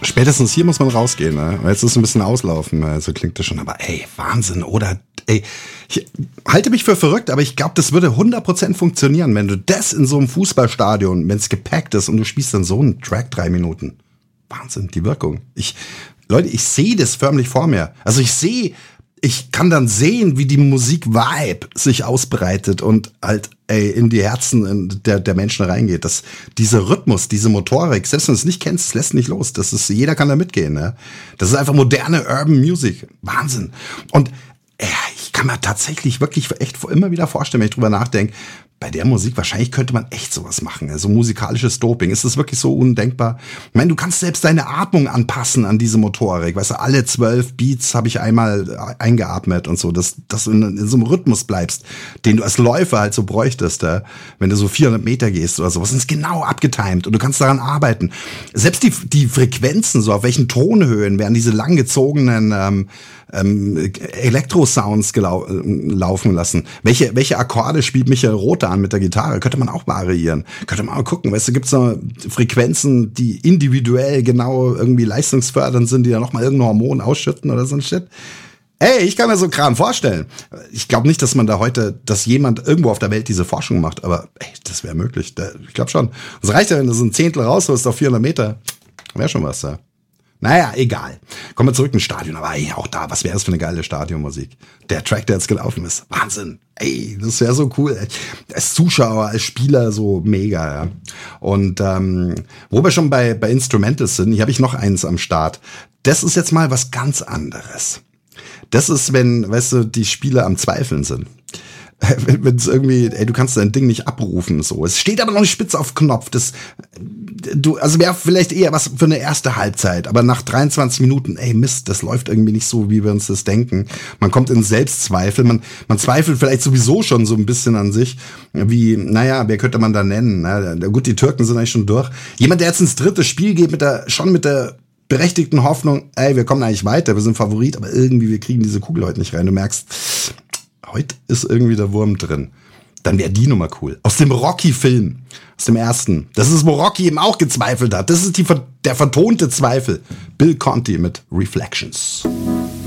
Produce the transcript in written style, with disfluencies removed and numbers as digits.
Spätestens hier muss man rausgehen, ne? Jetzt ist ein bisschen auslaufen, so klingt das schon. Aber ey, Wahnsinn, oder? Ey, ich halte mich für verrückt, aber ich glaube, das würde 100% funktionieren, wenn du das in so einem Fußballstadion, wenn es gepackt ist und du spielst dann so einen Track 3 Minuten. Wahnsinn, die Wirkung. Leute, ich sehe das förmlich vor mir. Also ich kann dann sehen, wie die Musik-Vibe sich ausbreitet und halt in die Herzen der Menschen reingeht. Dieser Rhythmus, diese Motorik, selbst wenn du es nicht kennst, es lässt nicht los. Jeder kann da mitgehen. Ne? Das ist einfach moderne Urban Music. Wahnsinn. Und ich kann mir tatsächlich wirklich echt immer wieder vorstellen, wenn ich drüber nachdenke, bei der Musik, wahrscheinlich könnte man echt sowas machen. Also musikalisches Doping. Ist das wirklich so undenkbar? Ich meine, du kannst selbst deine Atmung anpassen an diese Motorik. Weißt du, alle 12 Beats habe ich einmal eingeatmet und so, dass du in so einem Rhythmus bleibst, den du als Läufer halt so bräuchtest, wenn du so 400 Meter gehst oder sowas. Das ist genau abgetimed und du kannst daran arbeiten. Selbst die Frequenzen, so auf welchen Tonhöhen werden diese langgezogenen Elektro-Sounds laufen lassen. Welche Akkorde spielt Michael Rothe an mit der Gitarre? Könnte man auch variieren. Könnte man mal gucken. Weißt du, gibt's da Frequenzen, die individuell genau irgendwie leistungsfördernd sind, die da nochmal irgendein Hormon ausschütten oder so ein Shit? Ey, ich kann mir so Kram vorstellen. Ich glaube nicht, dass jemand irgendwo auf der Welt diese Forschung macht, aber ey, das wäre möglich. Ich glaube schon. Es reicht ja, wenn du so ein Zehntel rausholst auf 400 Meter. Wäre schon was da. Naja, egal. Kommen wir zurück ins Stadion. Aber ey, auch da, was wäre das für eine geile Stadionmusik? Der Track, der jetzt gelaufen ist. Wahnsinn. Ey, das wäre so cool. Als Zuschauer, als Spieler so mega. Ja. Und wo wir schon bei Instrumentals sind, hier habe ich noch eins am Start. Das ist jetzt mal was ganz anderes. Das ist, wenn, weißt du, die Spieler am Zweifeln sind. Wenn es irgendwie, ey, du kannst dein Ding nicht abrufen, so. Es steht aber noch nicht spitz auf Knopf. Also wäre vielleicht eher was für eine erste Halbzeit, aber nach 23 Minuten, ey, Mist, das läuft irgendwie nicht so, wie wir uns das denken. Man kommt in Selbstzweifel, man zweifelt vielleicht sowieso schon so ein bisschen an sich, wie, naja, wer könnte man da nennen? Na, gut, die Türken sind eigentlich schon durch. Jemand, der jetzt ins dritte Spiel geht, mit der berechtigten Hoffnung, ey, wir kommen eigentlich weiter, wir sind Favorit, aber irgendwie, wir kriegen diese Kugel heute nicht rein. Du merkst, heute ist irgendwie der Wurm drin. Dann wäre die Nummer cool. Aus dem Rocky-Film, aus dem ersten. Das ist, wo Rocky eben auch gezweifelt hat. Das ist der vertonte Zweifel. Bill Conti mit Reflections.